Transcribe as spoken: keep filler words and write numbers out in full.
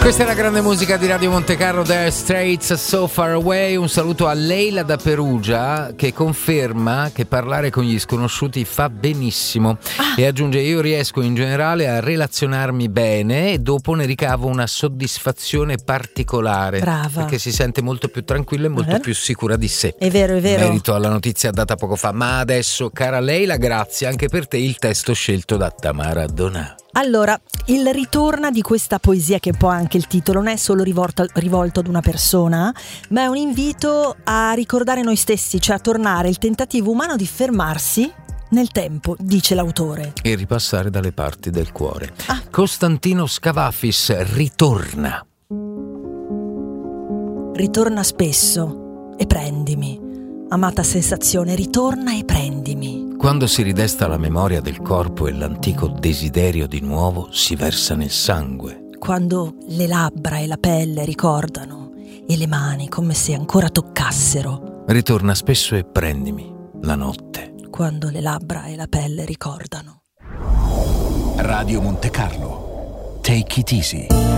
Questa è la grande musica di Radio Monte Carlo, Dire Straits, So Far Away. Un saluto a Leila da Perugia, che conferma che parlare con gli sconosciuti fa benissimo. Ah. E aggiunge: io riesco in generale a relazionarmi bene e dopo ne ricavo una soddisfazione particolare. Brava. Perché si sente molto più tranquilla e molto più sicura di sé. È vero, è vero. Merito alla notizia data poco fa. Ma adesso, cara Leila, grazie anche per te il testo scelto da Tamara Donà. Allora, il ritorno di questa poesia, che poi anche il titolo, non è solo rivolto, rivolto ad una persona, ma è un invito a ricordare noi stessi, cioè a tornare, il tentativo umano di fermarsi nel tempo, dice l'autore. E ripassare dalle parti del cuore. Ah. Costantino Scavafis, ritorna. Ritorna spesso e prendimi. Amata sensazione, ritorna e prendimi. Quando si ridesta la memoria del corpo e l'antico desiderio di nuovo si versa nel sangue. Quando le labbra e la pelle ricordano e le mani come se ancora toccassero. Ritorna spesso e prendimi la notte. Quando le labbra e la pelle ricordano. Radio Monte Carlo. Take it easy.